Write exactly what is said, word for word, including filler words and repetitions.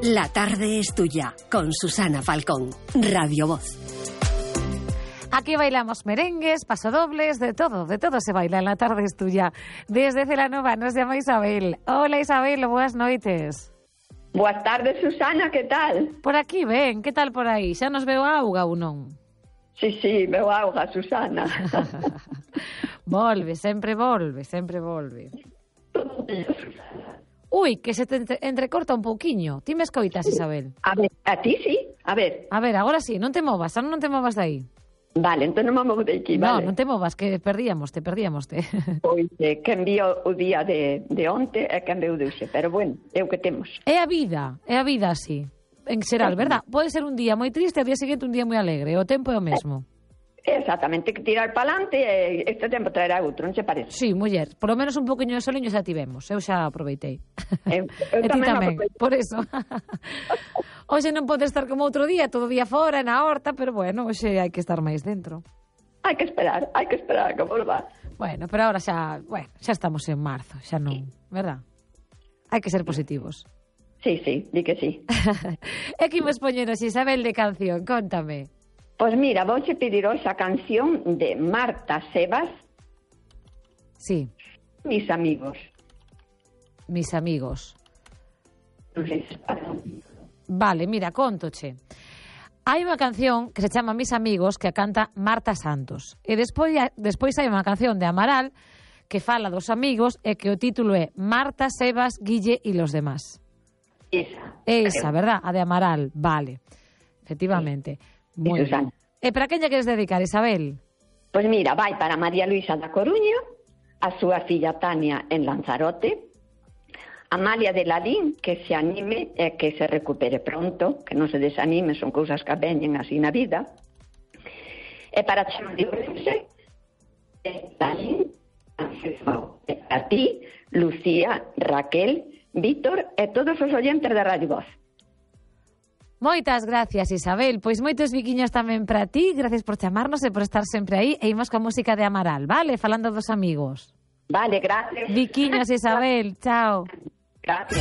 La tarde es tuya, con Susana Falcón, Radio Voz. Aquí bailamos merengues, pasodobles, de todo, de todo se baila en La tarde es tuya. Desde Celanova nos llama Isabel. Hola Isabel, boas noites. Boas tardes, Susana, que tal? Por aquí, ben, que tal por aí? Xa nos veo a auga ou non? Sí, sí, veo auga, Susana. Volve, sempre volve, sempre volve. Ui, que se te entre, entrecorta un pouquiño. Ti me escoitas, Isabel? A ver, a ti sí, a ver. A ver, agora sí, non te movas, xa non te movas de aí. Vale, entón non me movo de aquí, no, vale? Non te movas, que perdíamos te, perdíamos te. Pois, eh, que envío o día de, de onte e que envío de hoxe, pero bueno, é o que temos. É a vida, é a vida así, en xeral, verdad? Pode ser un día moi triste e o día seguinte un día moi alegre, o tempo é o mesmo. Exactamente, que tirar para adelante e este tempo traerá outro, non se parece? Sí, muller, polo menos un poquinho de soliño xa tivemos, eu xa aproveitei. Eu, eu e ti tamén, aproveitei. por eso. Hoxe non pode estar como outro día, todo día fora, na horta, pero bueno, hoxe hai que estar máis dentro. Hai que esperar, hai que esperar a que volva. Bueno, pero ahora xa, bueno, xa estamos en marzo, xa non, verdad? Hai que ser positivos. Sí, sí, di que sí. E que imos poñeros, Isabel, de canción, contame. Pois mira, vouche pedir hoxe a canción de Marta Sebas, Sí, Mis amigos. mis amigos. Vale, mira, contoche. Hai unha canción que se chama Mis amigos que a canta Marta Santos. E despois, despois hai unha canción de Amaral que fala dos amigos e que o título é Marta, Sebas, Guille e los demás. Esa. Esa, verdad? A de Amaral, vale. Efectivamente. Moi ben. E para quen lle queres dedicar, Isabel? Pois mira, vai para María Luisa da Coruña, a súa filla Tania en Lanzarote, Amalia de Lalín, que se anime e que se recupere pronto, que non se desanime, son cousas que veñen así na vida. E para Chema de Ourense, e Lalín, a ti, Lucía, Raquel, Víctor e todos os oyentes da Radio Voz. Moitas gracias, Isabel. Pois moitos biquiños tamén para ti. Gracias por chamarnos e por estar sempre aí. E imos coa música de Amaral, vale? Falando dos amigos. Vale, gracias. Biquiños, Isabel. Chao. Gracias.